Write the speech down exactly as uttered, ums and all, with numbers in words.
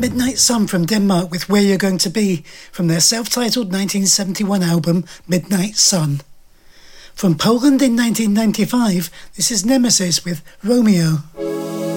Midnight Sun from Denmark with Where You're Going to Be from their self-titled nineteen seventy-one album Midnight Sun. From Poland in nineteen ninety-five, this is Nemesis with Romeo.